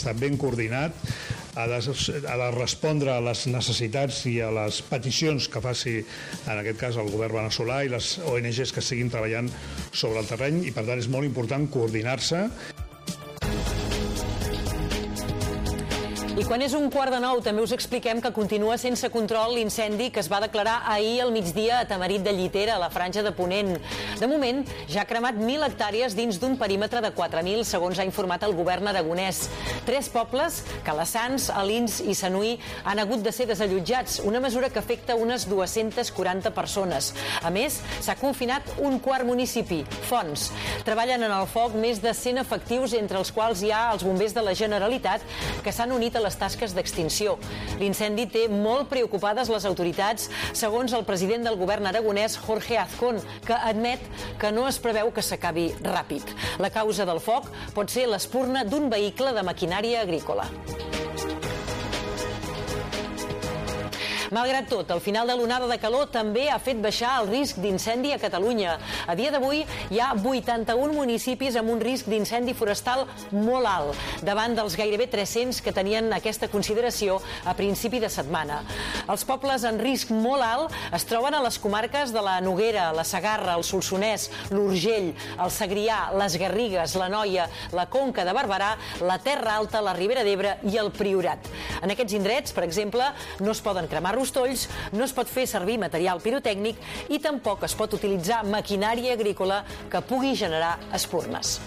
està ben coordinat, ha de respondre a les necessitats i a les peticions que faci, en aquest cas, el govern veneçolà i les ONGs que estiguin treballant sobre el terreny, i per tant és molt important coordinar-se. I quan és 8:45 també us expliquem que continua sense control l'incendi que es va declarar ahir al migdia a Tamarit de Llitera, a la franja de Ponent. De moment, ja ha cremat 1.000 hectàrees dins d'un perímetre de 4.000, segons ha informat el govern aragonès. 3 pobles, Calassans, Alins i Sanui, han hagut de ser desallotjats, una mesura que afecta unes 240 persones. A més, s'ha confinat un quart municipi, Fonts. Treballen en el foc més de 100 efectius, entre els quals hi ha els bombers de la Generalitat, que s'han unit a les tasques d'extinció. L'incendi té molt preocupades les autoritats, segons el president del govern aragonès, Jorge Azcón, que admet que no es preveu que s'acabi ràpid. La causa del foc pot ser l'espurna d'un vehicle de maquinària agrícola. Malgrat tot, el final de l'onada de calor també ha fet baixar el risc d'incendi a Catalunya. A dia d'avui hi ha 81 municipis amb un risc d'incendi forestal molt alt, davant dels gairebé 300 que tenien aquesta consideració a principi de setmana. Els pobles en risc molt alt es troben a les comarques de la Noguera, la Segarra, el Solsonès, l'Urgell, el Segrià, les Garrigues, la Noia, la Conca de Barberà, la Terra Alta, la Ribera d'Ebre i el Priorat. En aquests indrets, per exemple, no es poden cremar rostolls, no es pot fer servir material pirotècnic i tampoc es pot utilitzar maquinària agrícola que pugui generar espurnes.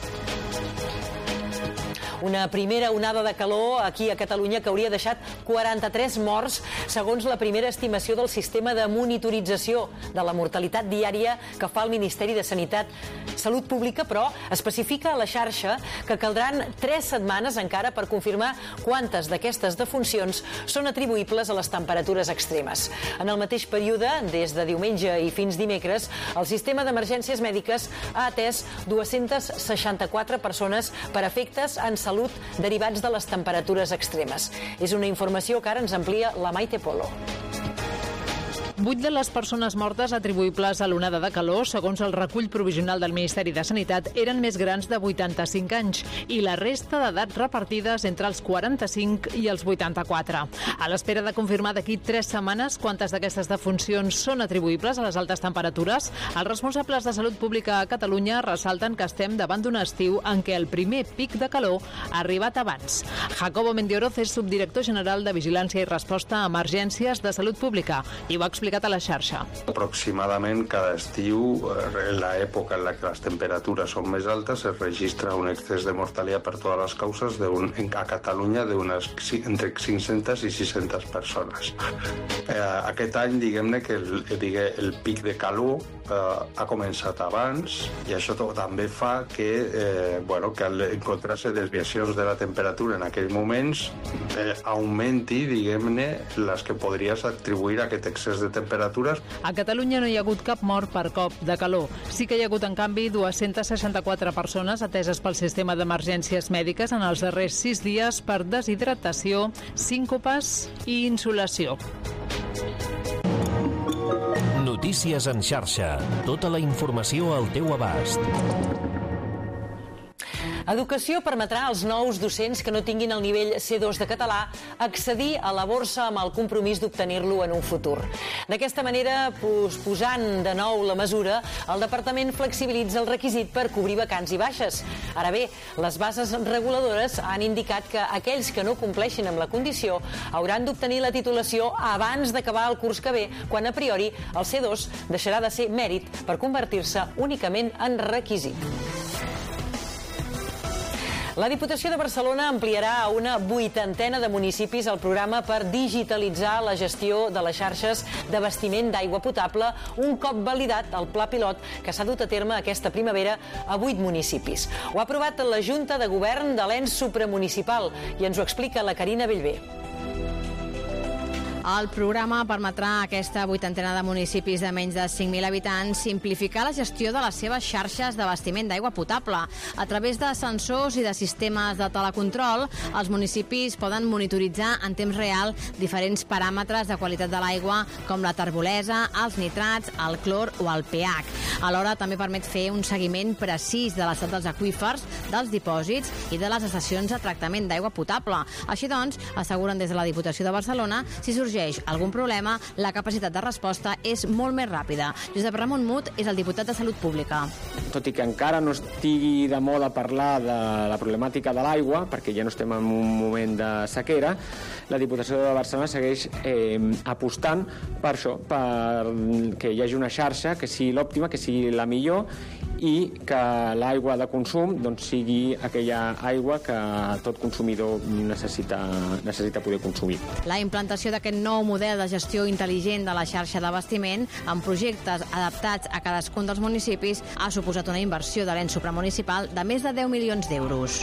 Una primera onada de calor aquí a Catalunya que hauria deixat 43 morts, segons la primera estimació del sistema de monitorització de la mortalitat diària que fa el Ministeri de Sanitat. Salut Pública, però, especifica a la xarxa que caldran 3 setmanes encara per confirmar quantes d'aquestes defuncions són atribuïbles a les temperatures extremes. En el mateix període, des de diumenge i fins dimecres, el sistema d'emergències mèdiques ha atès 264 persones per efectes en salut derivats de les temperatures extremes. És una informació que ara ens amplia la Maite Polo. 8 de les persones mortes atribuïbles a l'onada de calor, segons el recull provisional del Ministeri de Sanitat, eren més grans de 85 anys i la resta d'edats repartides entre els 45 i els 84. A l'espera de confirmar d'aquí 3 setmanes quantes d'aquestes defuncions són atribuïbles a les altes temperatures, els responsables de Salut Pública a Catalunya ressalten que estem davant d'un estiu en què el primer pic de calor ha arribat abans. Jacobo Mendioroz és subdirector general de Vigilància i Resposta a Emergències de Salut Pública i ho ha explicat a la xarxa. Aproximadament cada estiu, en l'època en la que les temperatures són més altes, es registra un excés de mortalitat per totes les causes a Catalunya entre 500 i 600 persones. Aquest any, diguem-ne que el pic de calor ha començat abans i això també fa que al encontrar-se desviacions de la temperatura en aquells moments augmenti, diguem-ne, les que podries atribuir a aquest excés de temperatures. A Catalunya no hi ha hagut cap mort per cop de calor. Sí que hi ha hagut, en canvi, 264 persones ateses pel sistema d'emergències mèdiques en els darrers 6 dies per deshidratació, síncopes i insolació. Notícies en xarxa. Tota la informació al teu abast. Educació permetrà als nous docents que no tinguin el nivell C2 de català accedir a la borsa amb el compromís d'obtenir-lo en un futur. D'aquesta manera, posant de nou la mesura, el departament flexibilitza el requisit per cobrir vacants i baixes. Ara bé, les bases reguladores han indicat que aquells que no compleixin amb la condició hauran d'obtenir la titulació abans d'acabar el curs que ve, quan a priori el C2 deixarà de ser mèrit per convertir-se únicament en requisit. La Diputació de Barcelona ampliarà a una 80ena de municipis el programa per digitalitzar la gestió de les xarxes d'abastiment d'aigua potable, un cop validat el pla pilot que s'ha dut a terme aquesta primavera a 8 municipis. Ho ha aprovat la Junta de Govern de l'ens supramunicipal i ens ho explica la Carina Bellver. El programa permetrà a aquesta vuitantena de municipis de menys de 5.000 habitants simplificar la gestió de les seves xarxes d'abastiment d'aigua potable. A través de sensors i de sistemes de telecontrol, els municipis poden monitoritzar en temps real diferents paràmetres de qualitat de l'aigua, com la terbolesa, els nitrats, el clor o el pH. Alhora, també permet fer un seguiment precís de l'estat dels aqüífers, dels dipòsits i de les estacions de tractament d'aigua potable. Així doncs, asseguren des de la Diputació de Barcelona, si sorgeix algun problema, la capacitat de resposta és molt més ràpida. Josep Ramon Mut és el diputat de Salut Pública. Tot i que encara no estigui de moda parlar de la problemàtica de l'aigua, perquè ja no estem en un moment de sequera, la Diputació de Barcelona segueix apostant per això, per que hi hagi una xarxa que sigui l'òptima, que sigui la millor, i que l'aigua de consum sigui aquella aigua que tot consumidor necessita poder consumir. La implantació d'aquest nou model de gestió intel·ligent de la xarxa d'abastiment amb projectes adaptats a cadascun dels municipis ha suposat una inversió de l'ens supramunicipal de més de 10 milions d'euros.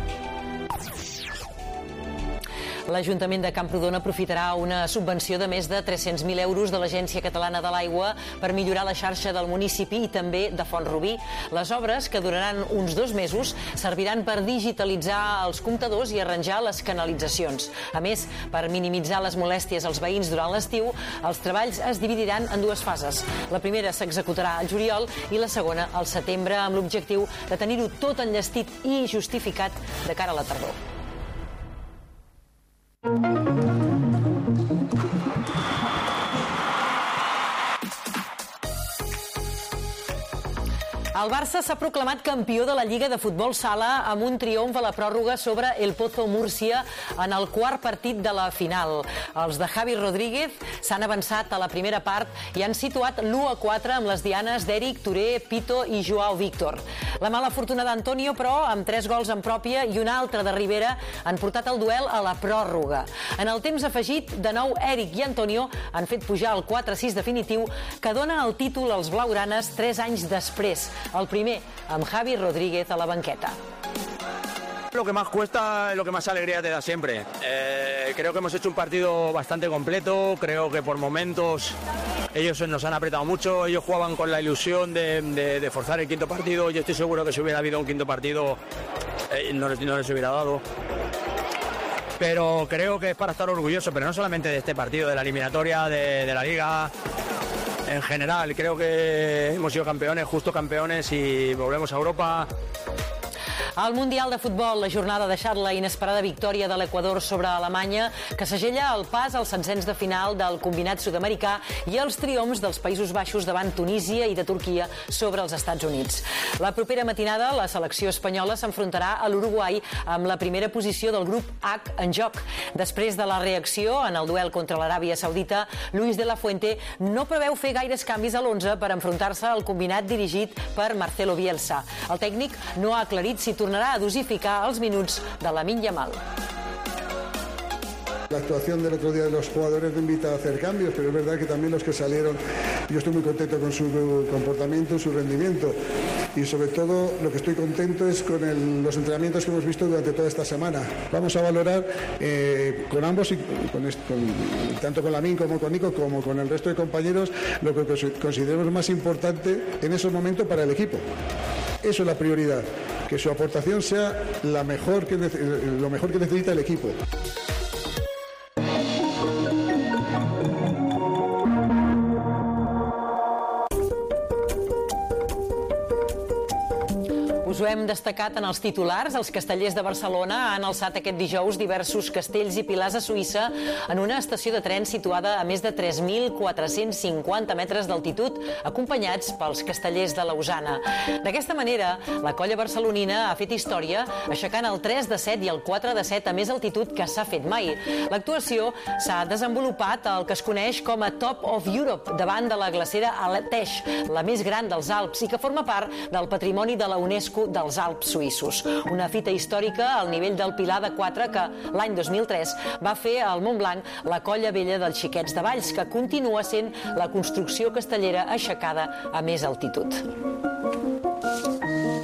L'Ajuntament de Camprodon aprofitarà una subvenció de més de 300.000 euros de l'Agència Catalana de l'Aigua per millorar la xarxa del municipi i també de Font-rubí. Les obres, que duraran uns 2 mesos, serviran per digitalitzar els comptadors i arranjar les canalitzacions. A més, per minimitzar les molèsties als veïns durant l'estiu, els treballs es dividiran en 2 fases. La primera s'executarà al juliol i la segona al setembre, amb l'objectiu de tenir-ho tot enllestit i justificat de cara a la tardor. El Barça s'ha proclamat campió de la Lliga de Futbol Sala amb un triomf a la pròrroga sobre el Pozo Múrcia en el 4è partit de la final. Els de Javi Rodríguez s'han avançat a la primera part i han situat l'1-4 amb les dianes d'Eric, Touré, Pito i Joao Víctor. La mala fortuna d'Antonio, però, amb 3 gols en pròpia i una altra de Rivera, han portat el duel a la pròrroga. En el temps afegit, de nou, Eric i Antonio han fet pujar el 4-6 definitiu que dona el títol als blaugranes 3 anys després. El primer, amb Javi Rodríguez a la banqueta. Lo que más cuesta es lo que más alegría te da siempre. Creo que hemos hecho un partido bastante completo, creo que por momentos ellos nos han apretado mucho, ellos jugaban con la ilusión de forzar el 5.º partido, yo estoy seguro que si hubiera habido un 5.º partido no les hubiera dado. Pero creo que es para estar orgulloso, pero no solamente de este partido, de la eliminatoria, de la Liga. En general, creo que hemos sido campeones, justos campeones, y volvemos a Europa. Al Mundial de Futbol, la jornada ha deixat la inesperada victòria de l'Equador sobre Alemanya, que segella el pas als sencents de final del combinat sud-americà i els triomfs dels Països Baixos davant Tunísia i de Turquia sobre els Estats Units. La propera matinada, la selecció espanyola s'enfrontarà a l'Uruguai amb la primera posició del grup H en joc. Després de la reacció en el duel contra l'Aràbia Saudita, Luis de la Fuente no preveu fer gaires canvis a l'11 per enfrontar-se al combinat dirigit per Marcelo Bielsa. El tècnic no ha aclarit si tornarà a dosificar els minuts de Lamine Yamal. La actuación del otro día de los jugadores me invita a hacer cambios, pero es verdad que también los que salieron, yo estoy muy contento con su comportamiento, su rendimiento, y sobre todo lo que estoy contento es con los entrenamientos que hemos visto durante toda esta semana. Vamos a valorar con ambos, tanto con Lamine como con Nico, como con el resto de compañeros, lo que consideremos más importante en esos momentos para el equipo. Eso es la prioridad, que su aportación sea lo mejor que necesita el equipo. Us ho hem destacat en els titulars. Els castellers de Barcelona han alçat aquest dijous diversos castells i pilars a Suïssa en una estació de tren situada a més de 3.450 metres d'altitud, acompanyats pels castellers de Lausana. D'aquesta manera, la colla barcelonina ha fet història, aixecant el 3 de 7 i el 4 de 7 a més altitud que s'ha fet mai. L'actuació s'ha desenvolupat al que es coneix com a Top of Europe, davant de la glacera Aletsch, la més gran dels Alps i que forma part del patrimoni de la UNESCO dels Alps suïssos. Una fita històrica al nivell del Pilar de 4 que l'any 2003 va fer al Montblanc la colla vella dels Xiquets de Valls, que continua sent la construcció castellera aixecada a més altitud.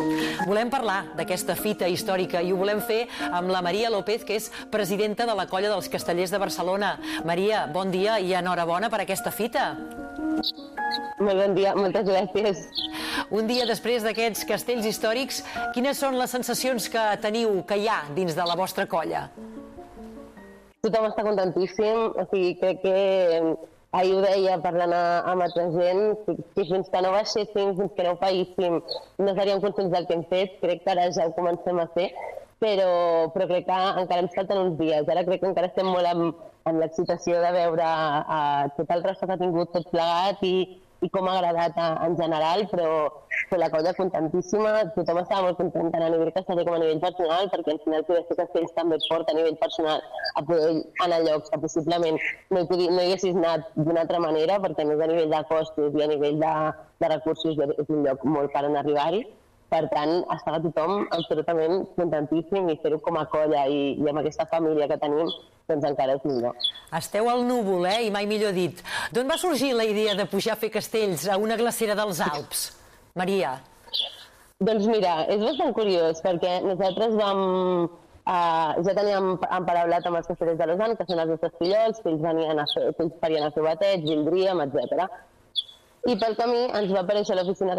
Volem parlar d'aquesta fita històrica i ho volem fer amb la Maria López, que és presidenta de la Colla dels Castellers de Barcelona. Maria, bon dia i enhorabona per aquesta fita. Molt bon dia, moltes gràcies. Un dia després d'aquests castells històrics, quines són les sensacions que teniu, que hi ha dins de la vostra colla? Tothom està contentíssim, o sigui, crec que ahir ho deia parlant amb altra gent, que fins que no baixéssim, fins que no ho paguéssim, no seríem conscients del que hem fet, crec que ara ja ho comencem a fer, però crec que encara ens falten uns dies. Ara crec que encara estem molt amb l'excitació de veure tot el ressò que ha tingut tot plegat i com ha agradat en general, però la colla contentíssima, tothom estava molt content tant a nivell casteller com a nivell personal, perquè al final poder fer castells també et porta a nivell personal a poder anar a llocs que possiblement no hi haguessis anat d'una altra manera, perquè més a nivell de costos i a nivell de recursos és un lloc molt car en arribar-hi. Per tant, estava tothom absolutament contentíssim i fer-ho com a colla i amb aquesta família que tenim, doncs encara és millor. Esteu al núvol, i mai millor dit. D'on va sorgir la idea de pujar a fer castells a una glacera dels Alps? Maria. Doncs mira, és bastant curiós, perquè nosaltres ja teníem emparaulat amb els castellers de Lausanne, que són els nostres fillols, que ells farien el seu bateig, vindríem, etc. I pel camí ens va aparèixer l'oficina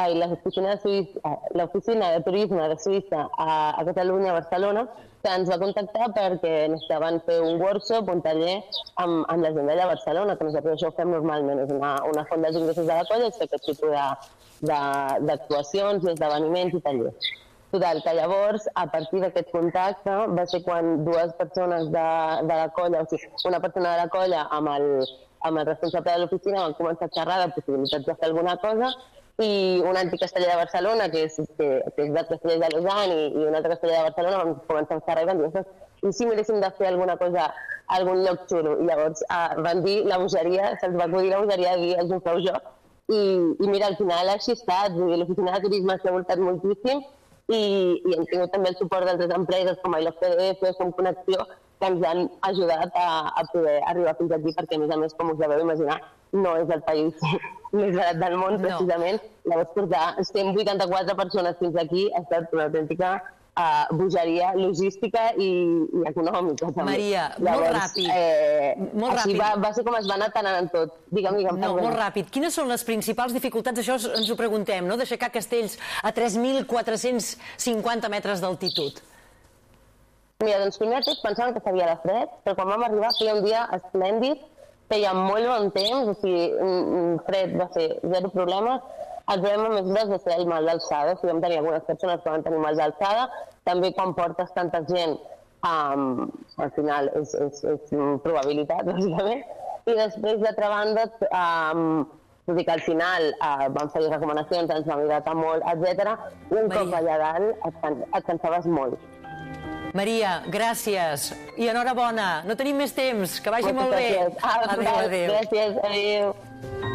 de turisme de Suïssa a Catalunya, a Barcelona, que ens va contactar perquè necessitaven fer un workshop, un taller amb la gent d'allà a Barcelona, que nosaltres això ho fem normalment, és una font dels ingressos de la colla, és fer aquest tipus d'actuacions i esdeveniments i tallers. Total, que llavors, a partir d'aquest contacte, va ser quan dues persones de la colla, o sigui, una persona de la colla amb el responsable de l'oficina van començar a xerrar de possibilitats de fer alguna cosa i un antic casteller de Barcelona, que és del casteller de Lausanne i un altre casteller de Barcelona, van començar a xerrar i van dir i si miréssim de fer alguna cosa a algun lloc xulo. I llavors van dir la bogeria, se'ls va acudir la bogeria de dir els ho feu jo. I mira, al final així ha estat, l'oficina de turisme s'ha voltat moltíssim i hem tingut també el suport d'altres empreses com I Love PDF, com Connexió, que ens han ajudat a poder arribar fins aquí, perquè a més, com us deveu imaginar, no és el país més barat del món, precisament. Llavors, portar 184 persones fins aquí ha estat una autèntica bogeria logística i econòmica. També. Maria, molt ràpid. Així va ser com es va anar tanant tot. Digue'm. No, molt ràpid. Quines són les principals dificultats? Això ens ho preguntem, no? D'aixecar castells a 3.450 metres d'altitud. Mira, doncs primer tots pensaven que s'havia de fred, però quan vam arribar feia un dia esplèndid, feia molt bon temps, o sigui, fred va ser zero problemes. El problema més gros va ser el mal d'alçada, o sigui, vam tenir algunes persones que van tenir mal d'alçada, també quan portes tanta gent, al final és probabilitat, bàsicament, i després, d'altra banda, tot i que al final vam fer recomanacions, ens vam hidratar molt, etc. Un cop allà dalt et cansaves molt. Maria, gràcies i enhorabona. No tenim més temps. Que vagi molt bé. Adéu. Gràcies, adéu.